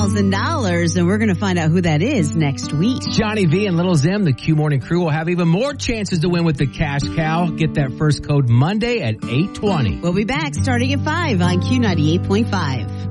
$1,000, and we're going to find out who that is next week. Johnny V and Little Zim, the Q Morning Crew, will have even more chances to win with the Cash Cow. Get that first code Monday at 8:20. We'll be back starting at 5 on Q98.5.